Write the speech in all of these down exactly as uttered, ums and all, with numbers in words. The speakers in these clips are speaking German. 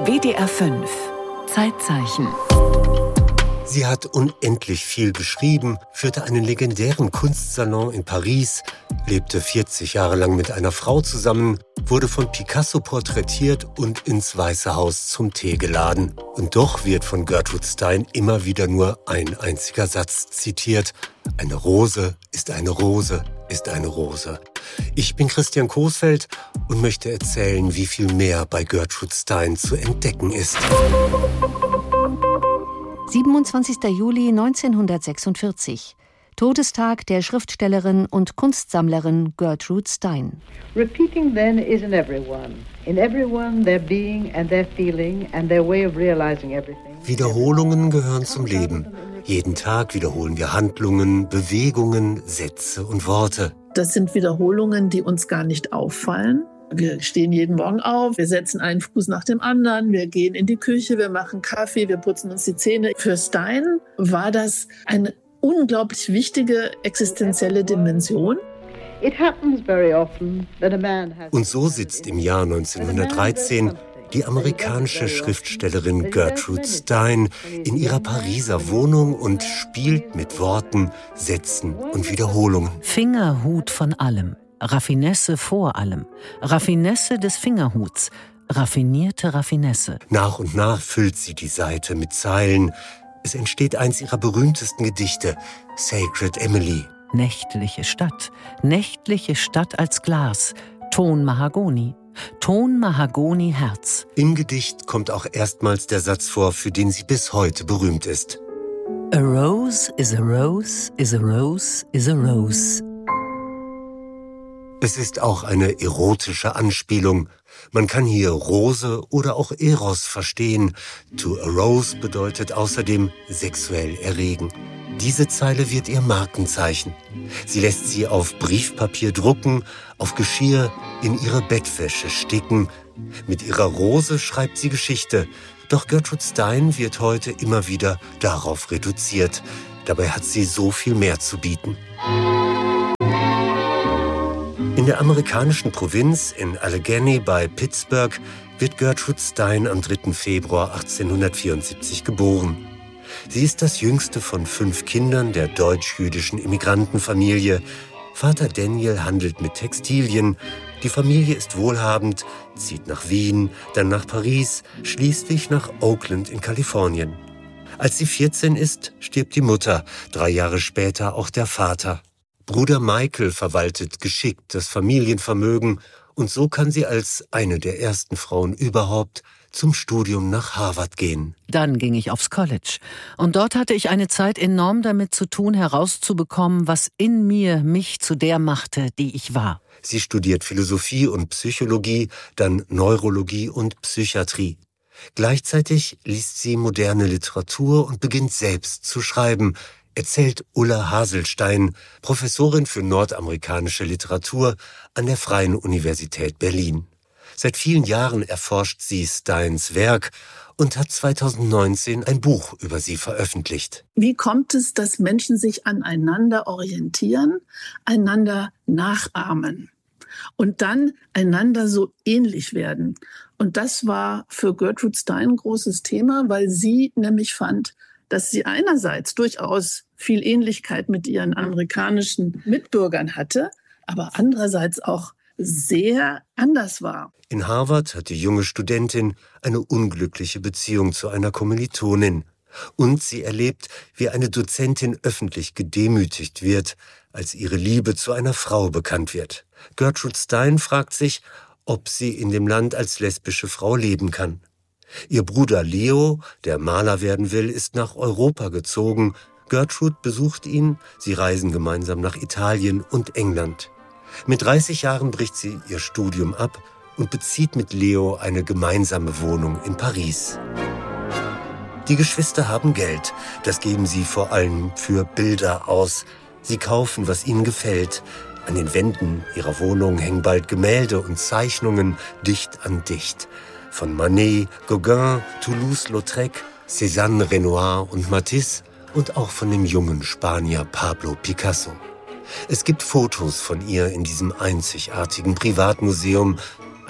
W D R fünf Zeitzeichen. Sie hat unendlich viel geschrieben, führte einen legendären Kunstsalon in Paris, lebte vierzig Jahre lang mit einer Frau zusammen, wurde von Picasso porträtiert und ins Weiße Haus zum Tee geladen. Und doch wird von Gertrude Stein immer wieder nur ein einziger Satz zitiert. Eine Rose ist eine Rose ist eine Rose. Ich bin Christian Coesfeld und möchte erzählen, wie viel mehr bei Gertrude Stein zu entdecken ist. siebenundzwanzigster Juli neunzehnhundertsechsundvierzig. Todestag der Schriftstellerin und Kunstsammlerin Gertrude Stein. Repeating then is in everyone. In everyone their being and their feeling and their way of realizing everything. Wiederholungen gehören zum Leben. Jeden Tag wiederholen wir Handlungen, Bewegungen, Sätze und Worte. Das sind Wiederholungen, die uns gar nicht auffallen. Wir stehen jeden Morgen auf, wir setzen einen Fuß nach dem anderen, wir gehen in die Küche, wir machen Kaffee, wir putzen uns die Zähne. Für Stein war das eine unglaublich wichtige existenzielle Dimension. Und so sitzt im Jahr neunzehnhundertdreizehn die amerikanische Schriftstellerin Gertrude Stein in ihrer Pariser Wohnung und spielt mit Worten, Sätzen und Wiederholungen. Fingerhut von allem. Raffinesse vor allem. Raffinesse des Fingerhuts. Raffinierte Raffinesse. Nach und nach füllt sie die Seite mit Zeilen. Es entsteht eins ihrer berühmtesten Gedichte, Sacred Emily. Nächtliche Stadt. Nächtliche Stadt als Glas. Ton Mahagoni. Ton Mahagoni Herz. Im Gedicht kommt auch erstmals der Satz vor, für den sie bis heute berühmt ist. A rose is a rose, is a rose, is a rose. Es ist auch eine erotische Anspielung. Man kann hier Rose oder auch Eros verstehen. To arouse bedeutet außerdem sexuell erregen. Diese Zeile wird ihr Markenzeichen. Sie lässt sie auf Briefpapier drucken, auf Geschirr, in ihre Bettwäsche sticken. Mit ihrer Rose schreibt sie Geschichte. Doch Gertrude Stein wird heute immer wieder darauf reduziert. Dabei hat sie so viel mehr zu bieten. In der amerikanischen Provinz in Allegheny bei Pittsburgh wird Gertrude Stein am dritten Februar achtzehnhundertvierundsiebzig geboren. Sie ist das jüngste von fünf Kindern der deutsch-jüdischen Immigrantenfamilie. Vater Daniel handelt mit Textilien. Die Familie ist wohlhabend, zieht nach Wien, dann nach Paris, schließlich nach Oakland in Kalifornien. Als sie vierzehn ist, stirbt die Mutter, drei Jahre später auch der Vater. Bruder Michael verwaltet geschickt das Familienvermögen und so kann sie als eine der ersten Frauen überhaupt zum Studium nach Harvard gehen. Dann ging ich aufs College. Und dort hatte ich eine Zeit enorm damit zu tun, herauszubekommen, was in mir mich zu der machte, die ich war. Sie studiert Philosophie und Psychologie, dann Neurologie und Psychiatrie. Gleichzeitig liest sie moderne Literatur und beginnt selbst zu schreiben, erzählt Ulla Haselstein, Professorin für nordamerikanische Literatur an der Freien Universität Berlin. Seit vielen Jahren erforscht sie Steins Werk und hat zweitausendneunzehn ein Buch über sie veröffentlicht. Wie kommt es, dass Menschen sich aneinander orientieren, einander nachahmen und dann einander so ähnlich werden? Und das war für Gertrude Stein ein großes Thema, weil sie nämlich fand, dass sie einerseits durchaus viel Ähnlichkeit mit ihren amerikanischen Mitbürgern hatte, aber andererseits auch sehr anders war. In Harvard hat die junge Studentin eine unglückliche Beziehung zu einer Kommilitonin. Und sie erlebt, wie eine Dozentin öffentlich gedemütigt wird, als ihre Liebe zu einer Frau bekannt wird. Gertrude Stein fragt sich, ob sie in dem Land als lesbische Frau leben kann. Ihr Bruder Leo, der Maler werden will, ist nach Europa gezogen. Gertrude besucht ihn, sie reisen gemeinsam nach Italien und England. Mit dreißig Jahren bricht sie ihr Studium ab und bezieht mit Leo eine gemeinsame Wohnung in Paris. Die Geschwister haben Geld, das geben sie vor allem für Bilder aus. Sie kaufen, was ihnen gefällt. An den Wänden ihrer Wohnung hängen bald Gemälde und Zeichnungen dicht an dicht. Von Manet, Gauguin, Toulouse-Lautrec, Cézanne, Renoir und Matisse und auch von dem jungen Spanier Pablo Picasso. Es gibt Fotos von ihr in diesem einzigartigen Privatmuseum,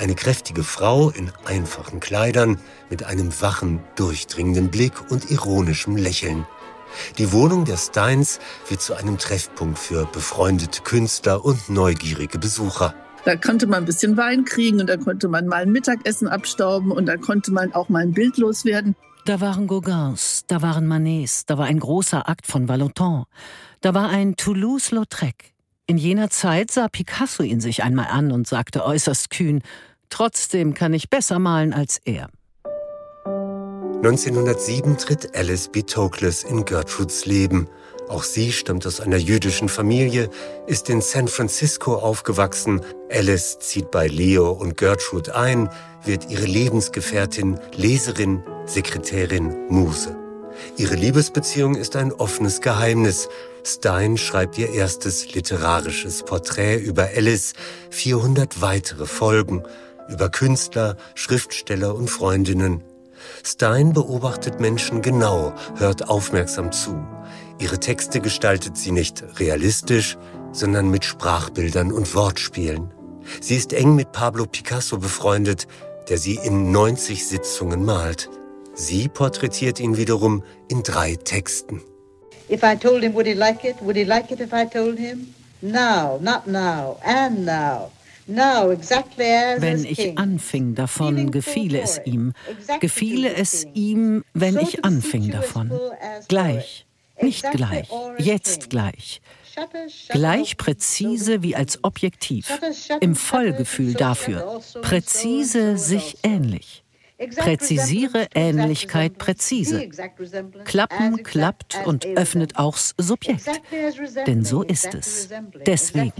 Eine kräftige Frau in einfachen Kleidern, mit einem wachen, durchdringenden Blick und ironischem Lächeln. Die Wohnung der Steins wird zu einem Treffpunkt für befreundete Künstler und neugierige Besucher. Da konnte man ein bisschen Wein kriegen und da konnte man mal ein Mittagessen abstauben und da konnte man auch mal ein Bild loswerden. Da waren Gauguins, da waren Manets, da war ein großer Akt von Valentin, da war ein Toulouse-Lautrec. In jener Zeit sah Picasso ihn sich einmal an und sagte äußerst kühn: Trotzdem kann ich besser malen als er. neunzehnhundertsieben tritt Alice B. Toklas in Gertrudes Leben. Auch sie stammt aus einer jüdischen Familie, ist in San Francisco aufgewachsen. Alice zieht bei Leo und Gertrude ein, wird ihre Lebensgefährtin, Leserin, Sekretärin, Muse. Ihre Liebesbeziehung ist ein offenes Geheimnis. Stein schreibt ihr erstes literarisches Porträt über Alice, vierhundert weitere folgen, über Künstler, Schriftsteller und Freundinnen. Stein beobachtet Menschen genau, hört aufmerksam zu. Ihre Texte gestaltet sie nicht realistisch, sondern mit Sprachbildern und Wortspielen. Sie ist eng mit Pablo Picasso befreundet, der sie in neunzig Sitzungen malt. Sie porträtiert ihn wiederum in drei Texten. If I told him, would he like it? Would he like it if I told him? Now, not now, and now. Now, exactly as Wenn ich anfing davon, gefiele es ihm. Gefiele es ihm, wenn ich anfing davon. Gleich, nicht gleich, jetzt gleich. Gleich präzise wie als Objektiv. Im Vollgefühl dafür. Präzise sich ähnlich. Präzisiere Ähnlichkeit präzise. Klappen klappt und öffnet auch's Subjekt. Denn so ist es. Deswegen.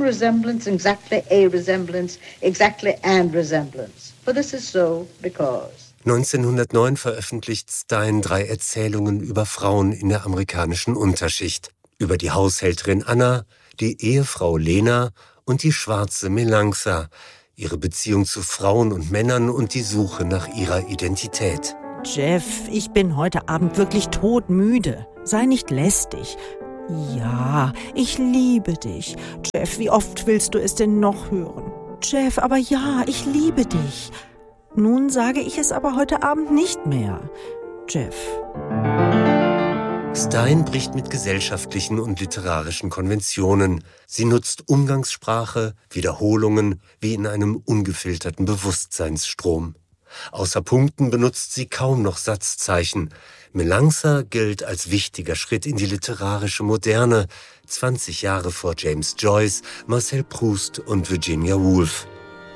neunzehnhundertneun veröffentlicht Stein drei Erzählungen über Frauen in der amerikanischen Unterschicht. Über die Haushälterin Anna, die Ehefrau Lena und die schwarze Melanctha, ihre Beziehung zu Frauen und Männern und die Suche nach ihrer Identität. Jeff, ich bin heute Abend wirklich todmüde. Sei nicht lästig. Ja, ich liebe dich. Jeff, wie oft willst du es denn noch hören? Jeff, aber ja, ich liebe dich. Nun sage ich es aber heute Abend nicht mehr. Jeff. Stein bricht mit gesellschaftlichen und literarischen Konventionen. Sie nutzt Umgangssprache, Wiederholungen, wie in einem ungefilterten Bewusstseinsstrom. Außer Punkten benutzt sie kaum noch Satzzeichen. Melanctha gilt als wichtiger Schritt in die literarische Moderne, zwanzig Jahre vor James Joyce, Marcel Proust und Virginia Woolf.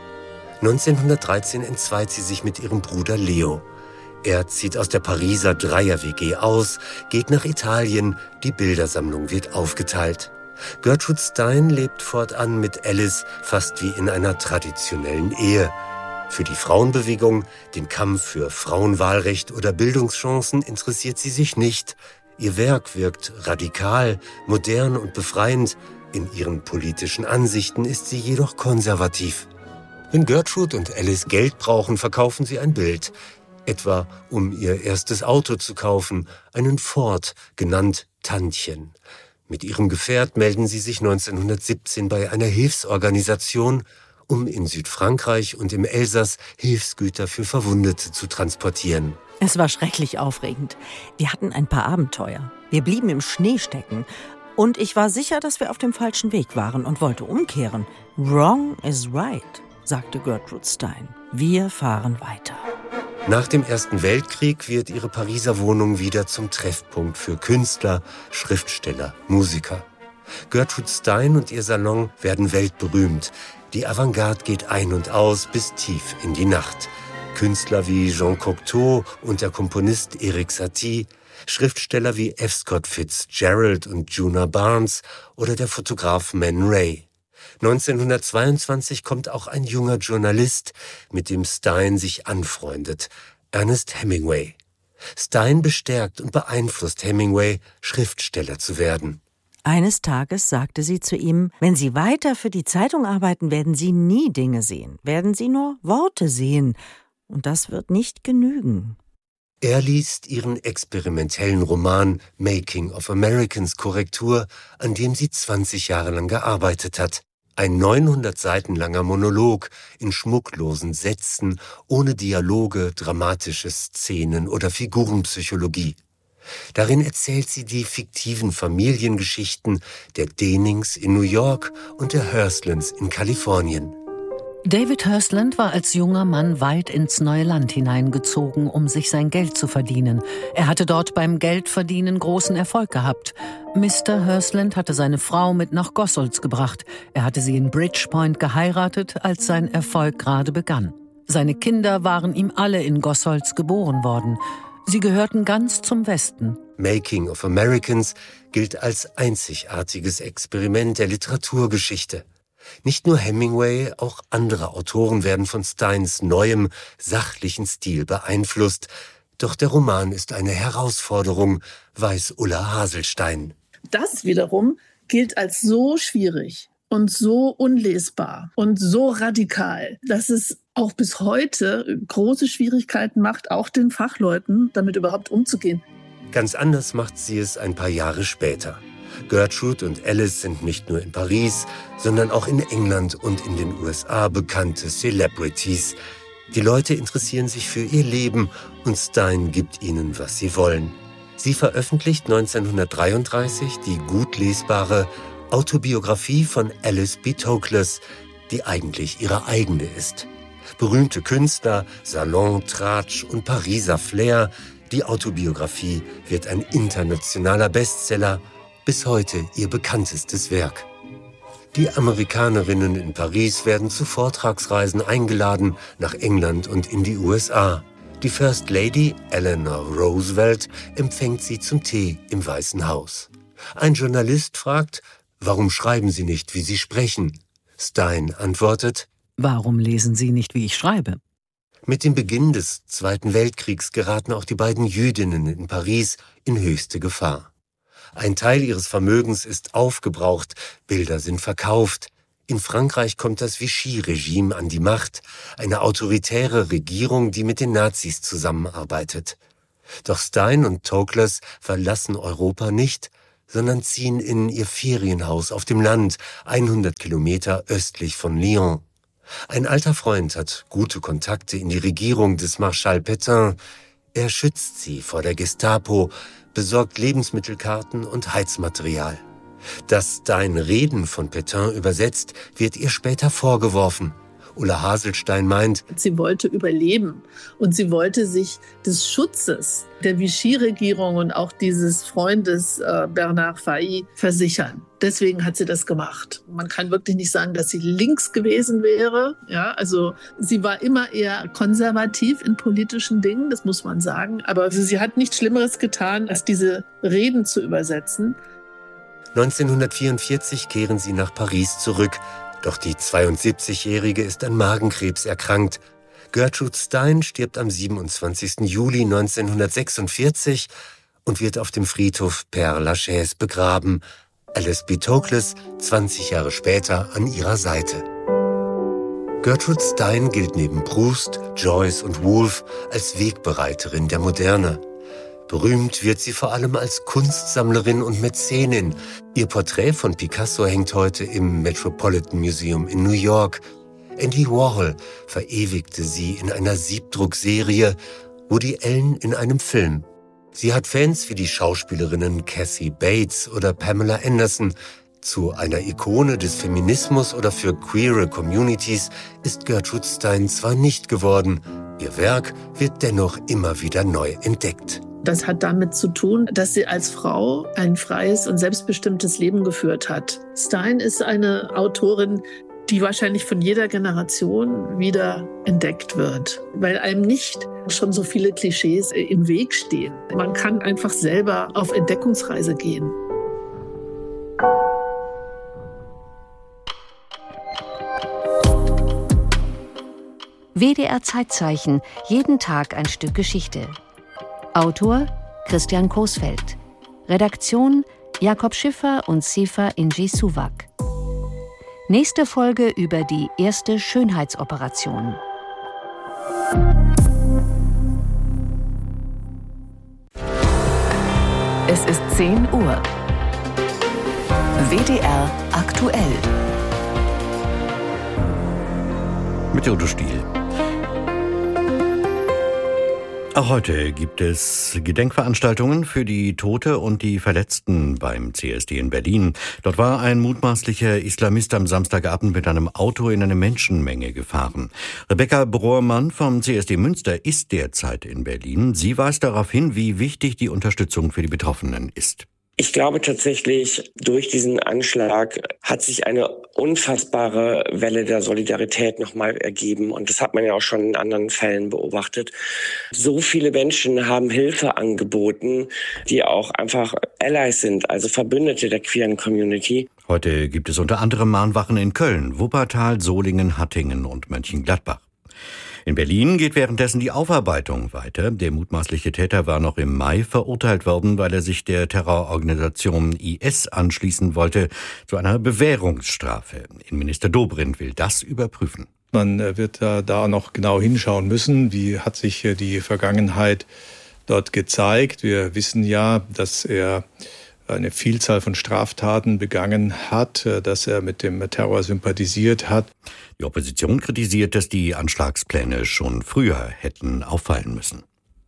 neunzehnhundertdreizehn entzweit sie sich mit ihrem Bruder Leo. Er zieht aus der Pariser Dreier-W G aus, geht nach Italien, die Bildersammlung wird aufgeteilt. Gertrude Stein lebt fortan mit Alice fast wie in einer traditionellen Ehe. Für die Frauenbewegung, den Kampf für Frauenwahlrecht oder Bildungschancen interessiert sie sich nicht. Ihr Werk wirkt radikal, modern und befreiend. In ihren politischen Ansichten ist sie jedoch konservativ. Wenn Gertrude und Alice Geld brauchen, verkaufen sie ein Bild. Etwa um ihr erstes Auto zu kaufen, einen Ford, genannt Tantchen. Mit ihrem Gefährt melden sie sich neunzehnhundertsiebzehn bei einer Hilfsorganisation, um in Südfrankreich und im Elsass Hilfsgüter für Verwundete zu transportieren. Es war schrecklich aufregend. Wir hatten ein paar Abenteuer. Wir blieben im Schnee stecken. Und ich war sicher, dass wir auf dem falschen Weg waren und wollte umkehren. Wrong is right, sagte Gertrude Stein. Wir fahren weiter. Nach dem Ersten Weltkrieg wird ihre Pariser Wohnung wieder zum Treffpunkt für Künstler, Schriftsteller, Musiker. Gertrude Stein und ihr Salon werden weltberühmt. Die Avantgarde geht ein und aus bis tief in die Nacht. Künstler wie Jean Cocteau und der Komponist Erik Satie, Schriftsteller wie F. Scott Fitzgerald und Djuna Barnes oder der Fotograf Man Ray. neunzehnhundertzweiundzwanzig kommt auch ein junger Journalist, mit dem Stein sich anfreundet, Ernest Hemingway. Stein bestärkt und beeinflusst Hemingway, Schriftsteller zu werden. Eines Tages sagte sie zu ihm, wenn Sie weiter für die Zeitung arbeiten, werden Sie nie Dinge sehen, werden Sie nur Worte sehen. Und das wird nicht genügen. Er liest ihren experimentellen Roman Making of Americans Korrektur, an dem sie zwanzig Jahre lang gearbeitet hat. Ein neunhundert Seiten langer Monolog in schmucklosen Sätzen, ohne Dialoge, dramatische Szenen oder Figurenpsychologie. Darin erzählt sie die fiktiven Familiengeschichten der Denings in New York und der Hirstlands in Kalifornien. David Hirstland war als junger Mann weit ins neue Land hineingezogen, um sich sein Geld zu verdienen. Er hatte dort beim Geldverdienen großen Erfolg gehabt. Mister Hirstland hatte seine Frau mit nach Gossholz gebracht. Er hatte sie in Bridgepoint geheiratet, als sein Erfolg gerade begann. Seine Kinder waren ihm alle in Gossholz geboren worden. Sie gehörten ganz zum Westen. Making of Americans gilt als einzigartiges Experiment der Literaturgeschichte. Nicht nur Hemingway, auch andere Autoren werden von Steins neuem, sachlichen Stil beeinflusst. Doch der Roman ist eine Herausforderung, weiß Ulla Haselstein. Das wiederum gilt als so schwierig und so unlesbar und so radikal, dass es auch bis heute große Schwierigkeiten macht, auch den Fachleuten damit überhaupt umzugehen. Ganz anders macht sie es ein paar Jahre später. Gertrude und Alice sind nicht nur in Paris, sondern auch in England und in den U S A bekannte Celebrities. Die Leute interessieren sich für ihr Leben und Stein gibt ihnen, was sie wollen. Sie veröffentlicht neunzehnhundertdreiunddreißig die gut lesbare Autobiografie von Alice B. Toklas, die eigentlich ihre eigene ist. Berühmte Künstler, Salon, Tratsch und Pariser Flair. Die Autobiografie wird ein internationaler Bestseller, bis heute ihr bekanntestes Werk. Die Amerikanerinnen in Paris werden zu Vortragsreisen eingeladen nach England und in die U S A. Die First Lady, Eleanor Roosevelt, empfängt sie zum Tee im Weißen Haus. Ein Journalist fragt, warum schreiben Sie nicht, wie Sie sprechen? Stein antwortet, warum lesen Sie nicht, wie ich schreibe? Mit dem Beginn des Zweiten Weltkriegs geraten auch die beiden Jüdinnen in Paris in höchste Gefahr. Ein Teil ihres Vermögens ist aufgebraucht, Bilder sind verkauft. In Frankreich kommt das Vichy-Regime an die Macht, eine autoritäre Regierung, die mit den Nazis zusammenarbeitet. Doch Stein und Toklas verlassen Europa nicht, sondern ziehen in ihr Ferienhaus auf dem Land, hundert Kilometer östlich von Lyon. Ein alter Freund hat gute Kontakte in die Regierung des Marschall Pétain. Er schützt sie vor der Gestapo, besorgt Lebensmittelkarten und Heizmaterial. Dass Stein Reden von Pétain übersetzt, wird ihr später vorgeworfen. Ulla Haselstein meint, sie wollte überleben und sie wollte sich des Schutzes der Vichy-Regierung und auch dieses Freundes äh, Bernard Fahy versichern. Deswegen hat sie das gemacht. Man kann wirklich nicht sagen, dass sie links gewesen wäre. Ja, also sie war immer eher konservativ in politischen Dingen, das muss man sagen. Aber sie hat nichts Schlimmeres getan, als diese Reden zu übersetzen. neunzehnhundertvierundvierzig kehren sie nach Paris zurück. Doch die zweiundsiebzigjährige ist an Magenkrebs erkrankt. Gertrude Stein stirbt am siebenundzwanzigsten Juli neunzehnhundertsechsundvierzig und wird auf dem Friedhof Père Lachaise begraben. Alice B. Toklas zwanzig Jahre später an ihrer Seite. Gertrude Stein gilt neben Proust, Joyce und Woolf als Wegbereiterin der Moderne. Berühmt wird sie vor allem als Kunstsammlerin und Mäzenin. Ihr Porträt von Picasso hängt heute im Metropolitan Museum in New York. Andy Warhol verewigte sie in einer Siebdruckserie, Woody Allen in einem Film. Sie hat Fans wie die Schauspielerinnen Kathy Bates oder Pamela Anderson. Zu einer Ikone des Feminismus oder für queere Communities ist Gertrude Stein zwar nicht geworden, ihr Werk wird dennoch immer wieder neu entdeckt. Das hat damit zu tun, dass sie als Frau ein freies und selbstbestimmtes Leben geführt hat. Stein ist eine Autorin, die wahrscheinlich von jeder Generation wieder entdeckt wird, weil einem nicht schon so viele Klischees im Weg stehen. Man kann einfach selber auf Entdeckungsreise gehen. W D R Zeitzeichen, jeden Tag ein Stück Geschichte. Autor Christian Coesfeld. Redaktion Jakob Schiffer und Sefa Inji Suwak. Nächste Folge über die erste Schönheitsoperation. Es ist zehn Uhr. W D R aktuell. Mit Udo Stiel. Auch heute gibt es Gedenkveranstaltungen für die Tote und die Verletzten beim C S D in Berlin. Dort war ein mutmaßlicher Islamist am Samstagabend mit einem Auto in eine Menschenmenge gefahren. Rebecca Brohrmann vom C S D Münster ist derzeit in Berlin. Sie weist darauf hin, wie wichtig die Unterstützung für die Betroffenen ist. Ich glaube tatsächlich, durch diesen Anschlag hat sich eine unfassbare Welle der Solidarität nochmal ergeben. Und das hat man ja auch schon in anderen Fällen beobachtet. So viele Menschen haben Hilfe angeboten, die auch einfach Allies sind, also Verbündete der queeren Community. Heute gibt es unter anderem Mahnwachen in Köln, Wuppertal, Solingen, Hattingen und Mönchengladbach. In Berlin geht währenddessen die Aufarbeitung weiter. Der mutmaßliche Täter war noch im Mai verurteilt worden, weil er sich der Terrororganisation I S anschließen wollte, zu einer Bewährungsstrafe. Innenminister Dobrindt will das überprüfen. Man wird da, da noch genau hinschauen müssen, wie hat sich die Vergangenheit dort gezeigt. Wir wissen ja, dass er eine Vielzahl von Straftaten begangen hat, dass er mit dem Terror sympathisiert hat. Die Opposition kritisiert, dass die Anschlagspläne schon früher hätten auffallen müssen.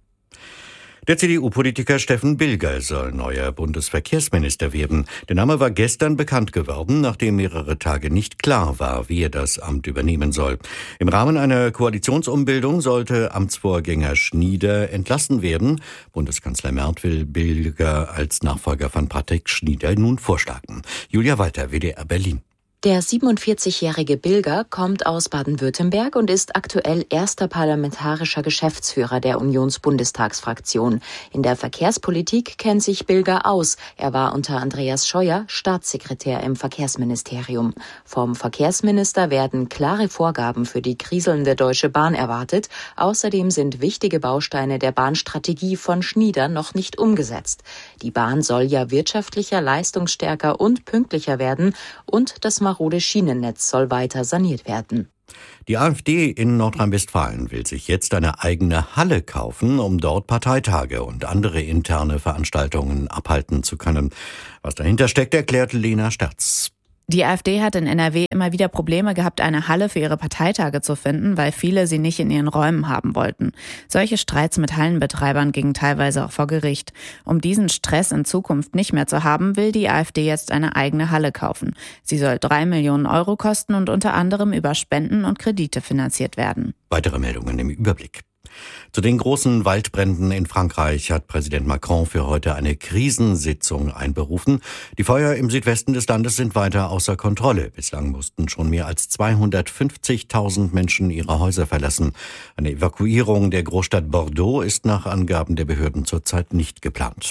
Der C D U-Politiker Steffen Bilger soll neuer Bundesverkehrsminister werden. Der Name war gestern bekannt geworden, nachdem mehrere Tage nicht klar war, wer das Amt übernehmen soll. Im Rahmen einer Koalitionsumbildung sollte Amtsvorgänger Schnieder entlassen werden. Bundeskanzler Merz will Bilger als Nachfolger von Patrick Schnieder nun vorschlagen. Julia Walter, W D R Berlin. Der siebenundvierzigjährige Bilger kommt aus Baden-Württemberg und ist aktuell erster parlamentarischer Geschäftsführer der Unionsbundestagsfraktion. In der Verkehrspolitik kennt sich Bilger aus. Er war unter Andreas Scheuer Staatssekretär im Verkehrsministerium. Vom Verkehrsminister werden klare Vorgaben für die kriselnde Deutsche Bahn erwartet. Außerdem sind wichtige Bausteine der Bahnstrategie von Schnieder noch nicht umgesetzt. Die Bahn soll ja wirtschaftlicher, leistungsstärker und pünktlicher werden und das marode Schienennetz soll weiter saniert werden. Die AfD in Nordrhein-Westfalen will sich jetzt eine eigene Halle kaufen, um dort Parteitage und andere interne Veranstaltungen abhalten zu können. Was dahinter steckt, erklärt Lena Sterz. Die AfD hat in N R W immer wieder Probleme gehabt, eine Halle für ihre Parteitage zu finden, weil viele sie nicht in ihren Räumen haben wollten. Solche Streits mit Hallenbetreibern gingen teilweise auch vor Gericht. Um diesen Stress in Zukunft nicht mehr zu haben, will die AfD jetzt eine eigene Halle kaufen. Sie soll drei Millionen Euro kosten und unter anderem über Spenden und Kredite finanziert werden. Weitere Meldungen im Überblick. Zu den großen Waldbränden in Frankreich hat Präsident Macron für heute eine Krisensitzung einberufen. Die Feuer im Südwesten des Landes sind weiter außer Kontrolle. Bislang mussten schon mehr als zweihundertfünfzigtausend Menschen ihre Häuser verlassen. Eine Evakuierung der Großstadt Bordeaux ist nach Angaben der Behörden zurzeit nicht geplant.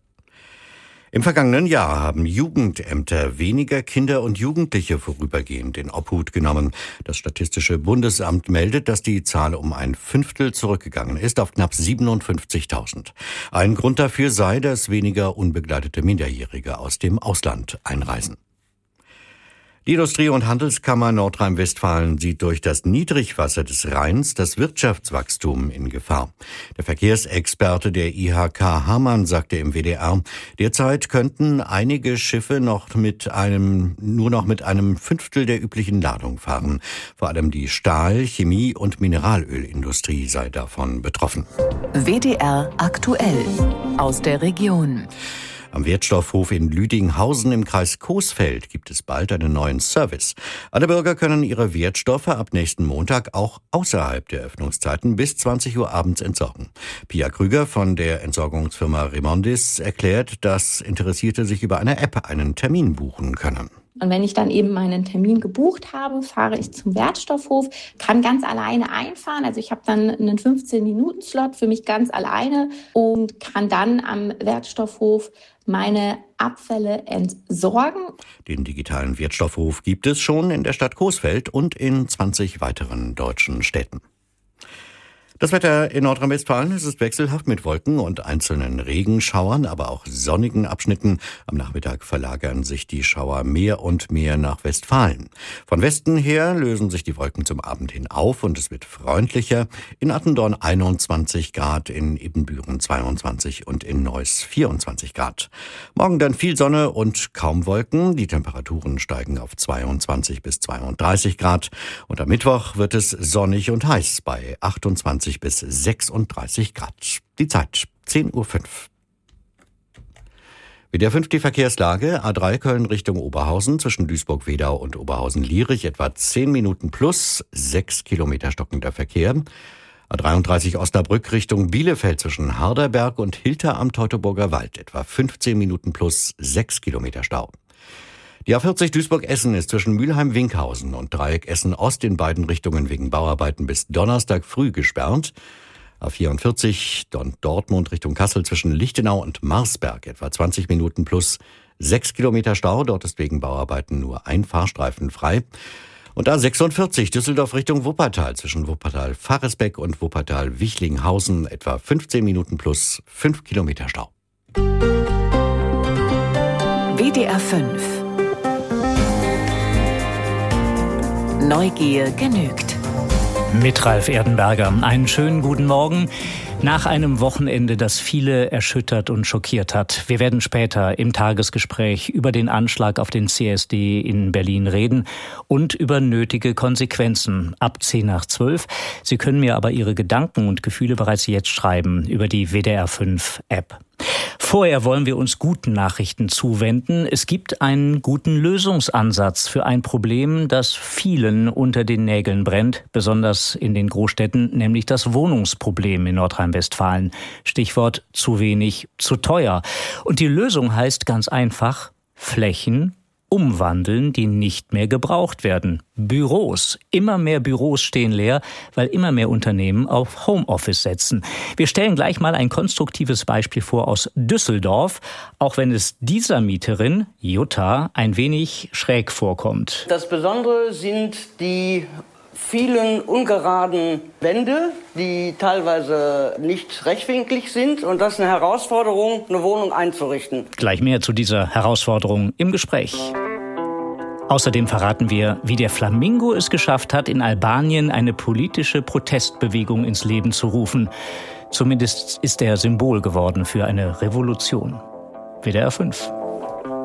Im vergangenen Jahr haben Jugendämter weniger Kinder und Jugendliche vorübergehend in Obhut genommen. Das Statistische Bundesamt meldet, dass die Zahl um ein Fünftel zurückgegangen ist auf knapp siebenundfünfzigtausend. Ein Grund dafür sei, dass weniger unbegleitete Minderjährige aus dem Ausland einreisen. Die Industrie- und Handelskammer Nordrhein-Westfalen sieht durch das Niedrigwasser des Rheins das Wirtschaftswachstum in Gefahr. Der Verkehrsexperte der I H K Hamann sagte im W D R, derzeit könnten einige Schiffe noch mit einem, nur noch mit einem Fünftel der üblichen Ladung fahren. Vor allem die Stahl-, Chemie- und Mineralölindustrie sei davon betroffen. W D R aktuell aus der Region. Am Wertstoffhof in Lüdinghausen im Kreis Coesfeld gibt es bald einen neuen Service. Alle Bürger können ihre Wertstoffe ab nächsten Montag auch außerhalb der Öffnungszeiten bis zwanzig Uhr abends entsorgen. Pia Krüger von der Entsorgungsfirma Remondis erklärt, dass Interessierte sich über eine App einen Termin buchen können. Und wenn ich dann eben meinen Termin gebucht habe, fahre ich zum Wertstoffhof, kann ganz alleine einfahren. Also ich habe dann einen fünfzehn-Minuten-Slot für mich ganz alleine und kann dann am Wertstoffhof meine Abfälle entsorgen. Den digitalen Wertstoffhof gibt es schon in der Stadt Coesfeld und in zwanzig weiteren deutschen Städten. Das Wetter in Nordrhein-Westfalen ist wechselhaft mit Wolken und einzelnen Regenschauern, aber auch sonnigen Abschnitten. Am Nachmittag verlagern sich die Schauer mehr und mehr nach Westfalen. Von Westen her lösen sich die Wolken zum Abend hin auf und es wird freundlicher. In Attendorn einundzwanzig Grad, in Ibbenbüren zweiundzwanzig und in Neuss vierundzwanzig Grad. Morgen dann viel Sonne und kaum Wolken. Die Temperaturen steigen auf zweiundzwanzig bis zweiunddreißig Grad. Und am Mittwoch wird es sonnig und heiß bei achtundzwanzig bis sechsunddreißig Grad. Die Zeit zehn Uhr fünf. W D R fünf die Verkehrslage. A drei Köln Richtung Oberhausen zwischen Duisburg-Wedau und Oberhausen-Lierich etwa zehn Minuten plus, sechs Kilometer stockender Verkehr. A dreiunddreißig Osnabrück Richtung Bielefeld zwischen Harderberg und Hilter am Teutoburger Wald etwa fünfzehn Minuten plus, sechs Kilometer Stau. Die A vierzig Duisburg-Essen ist zwischen Mülheim-Winkhausen und Dreieck Essen-Ost in beiden Richtungen wegen Bauarbeiten bis Donnerstag früh gesperrt. A vierundvierzig Dortmund Richtung Kassel zwischen Lichtenau und Marsberg etwa zwanzig Minuten plus, sechs Kilometer Stau. Dort ist wegen Bauarbeiten nur ein Fahrstreifen frei. Und A sechsundvierzig Düsseldorf Richtung Wuppertal zwischen Wuppertal-Faresbeck und Wuppertal-Wichlinghausen etwa fünfzehn Minuten plus, fünf Kilometer Stau. W D R fünf Neugier genügt. Mit Ralf Erdenberger. Einen schönen guten Morgen. Nach einem Wochenende, das viele erschüttert und schockiert hat. Wir werden später im Tagesgespräch über den Anschlag auf den C S D in Berlin reden und über nötige Konsequenzen ab zehn nach zwölf. Sie können mir aber Ihre Gedanken und Gefühle bereits jetzt schreiben über die W D R fünf App. Vorher wollen wir uns guten Nachrichten zuwenden. Es gibt einen guten Lösungsansatz für ein Problem, das vielen unter den Nägeln brennt, besonders in den Großstädten, nämlich das Wohnungsproblem in Nordrhein-Westfalen. Stichwort zu wenig, zu teuer. Und die Lösung heißt ganz einfach: Flächen umwandeln, die nicht mehr gebraucht werden. Büros. Immer mehr Büros stehen leer, weil immer mehr Unternehmen auf Homeoffice setzen. Wir stellen gleich mal ein konstruktives Beispiel vor aus Düsseldorf, auch wenn es dieser Mieterin, Jutta, ein wenig schräg vorkommt. Das Besondere sind die vielen ungeraden Wände, die teilweise nicht rechtwinklig sind, und das ist eine Herausforderung, eine Wohnung einzurichten. Gleich mehr zu dieser Herausforderung im Gespräch. Außerdem verraten wir, wie der Flamingo es geschafft hat, in Albanien eine politische Protestbewegung ins Leben zu rufen. Zumindest ist er Symbol geworden für eine Revolution. W D R fünf.